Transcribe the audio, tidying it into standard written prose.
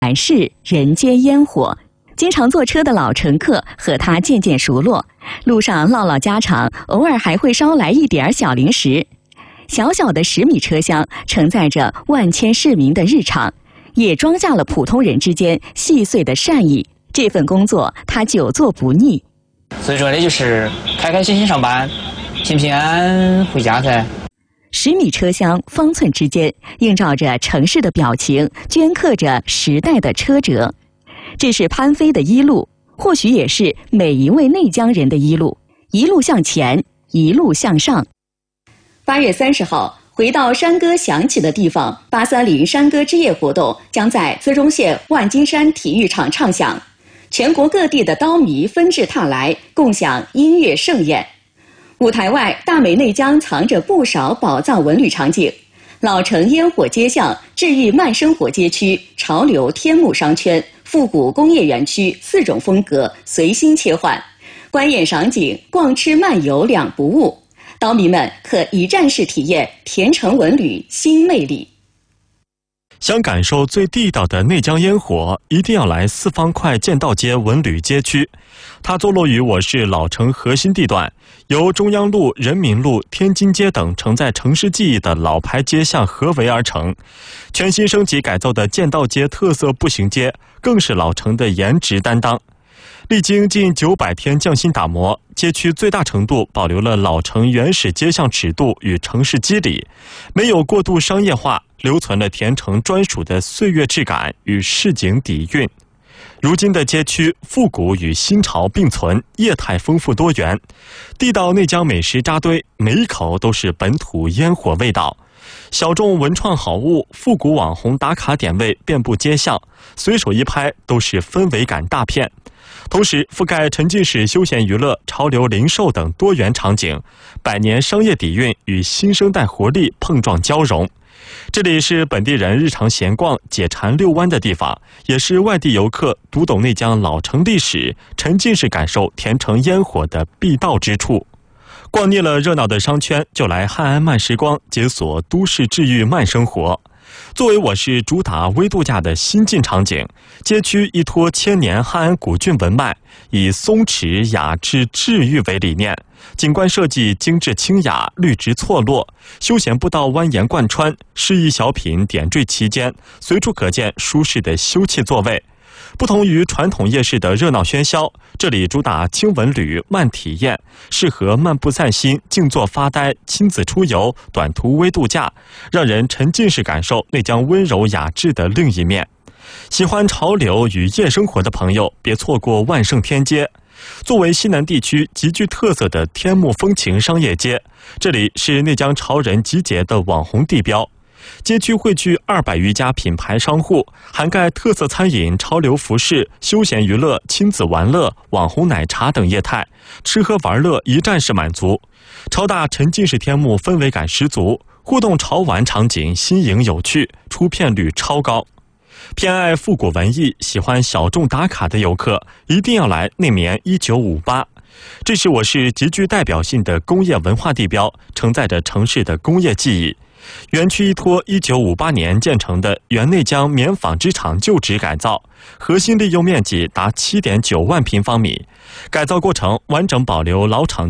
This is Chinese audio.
满是人间烟火。经常坐车的老乘客和他渐渐熟络，路上唠唠家常，偶尔还会捎来一点小零食。小小的10米车厢承载着万千市民的日常，也装下了普通人之间细碎的善意。这份工作他久做不腻。 最重要的就是开开心心上班，平平安安回家噻。 10米车厢方寸之间映照着城市的表情，镌刻着时代的车辙。这是潘飞的一路，或许也是每一位内江人的一路，一路向前，一路向上。8月30号，回到山歌响起的地方，830山歌之夜活动将在淄中县万金山体育场唱响，全国各地的刀迷纷至沓来，共享音乐盛宴。舞台外，大美内江藏着不少宝藏文旅场景。老城烟火街巷、治愈慢生活街区、潮流天幕商圈、复古工业园区4种风格随心切换，观演赏景、逛吃漫游两不误。刀迷们可一站式体验田城文旅新魅力。 想感受最地道的内江烟火，一定要来4方块剑道街文旅街区。它坐落于我市老城核心地段，由中央路、人民路、天津街等承载城市记忆的老牌街巷合围而成。全新升级改造的剑道街特色步行街，更是老城的颜值担当。历经近900天匠心打磨，街区最大程度保留了老城原始街巷尺度与城市肌理，没有过度商业化，留存了田城专属的岁月质感与市井底蕴。如今的街区复古与新潮并存，业态丰富多元，地道内江美食扎堆，每一口都是本土烟火味道。小众文创好物、复古网红打卡点位遍布街巷，随手一拍都是氛围感大片。同时覆盖沉浸式休闲娱乐、潮流零售等多元场景，百年商业底蕴与新生代活力碰撞交融。这里是本地人日常闲逛、解馋遛弯的地方，也是外地游客读懂内江老城历史、沉浸式感受田城烟火的必到之处。逛腻了热闹的商圈，就来汉安慢时光，解锁都市治愈慢生活。作为我市主打微度假的新晋场景，街区依托千年汉安古郡文脉，以松弛雅致治愈为理念，景观设计精致清雅，绿植错落，休闲步道蜿蜒贯穿，诗意小品点缀其间，随处可见舒适的休憩座位。不同于传统夜市的热闹喧嚣，这里主打轻文旅、慢体验，适合漫步散心、静坐发呆、亲子出游、短途微度假，让人沉浸式感受内江温柔雅致的另一面。喜欢潮流与夜生活的朋友，别错过万盛天街。作为西南地区极具特色的天幕风情商业街，这里是内江潮人集结的网红地标。街区汇聚200余家品牌商户，涵盖特色餐饮、潮流服饰、休闲娱乐、亲子玩乐、网红奶茶等业态，吃喝玩乐一站式满足。超大沉浸式天幕氛围感十足，互动潮玩场景新颖有趣，出片率超高。偏爱复古文艺、喜欢小众打卡的游客，一定要来内棉1958。这是我市极具代表性的工业文化地标，承载着城市的工业记忆。园区依托1958年建成的原内江棉纺织厂旧址改造，核心利用面积达7.9万平方米，改造过程完整保留老厂